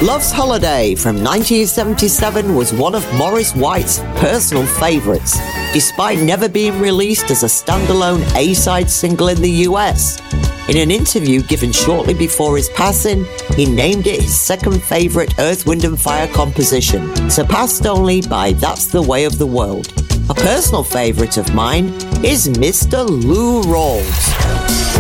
Love's Holiday from 1977 was one of Maurice White's personal favourites, despite never being released as a standalone A-side single in the US. In an interview given shortly before his passing, he named it his second favourite Earth, Wind and Fire composition, surpassed only by That's the Way of the World. A personal favourite of mine is Mr. Lou Rawls.